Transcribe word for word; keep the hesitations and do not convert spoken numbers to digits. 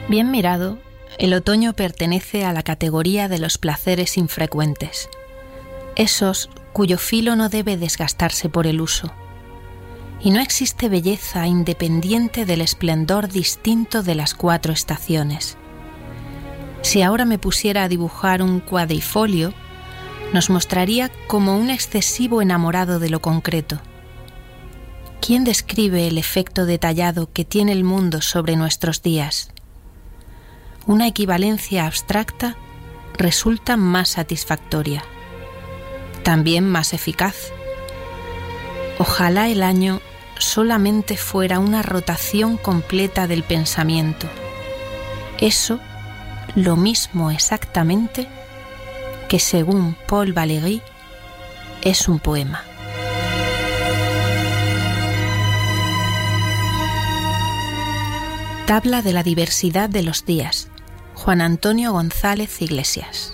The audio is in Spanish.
Bien mirado, el otoño pertenece a la categoría de los placeres infrecuentes, esos cuyo filo no debe desgastarse por el uso. Y no existe belleza independiente del esplendor distinto de las cuatro estaciones. Si ahora me pusiera a dibujar un cuadrifolio, nos mostraría como un excesivo enamorado de lo concreto. ¿Quién describe el efecto detallado que tiene el mundo sobre nuestros días? Una equivalencia abstracta resulta más satisfactoria, también más eficaz. Ojalá el año solamente fuera una rotación completa del pensamiento. Eso, lo mismo exactamente que, según Paul Valéry, es un poema. Tabla de la diversidad de los días. Juan Antonio González Iglesias.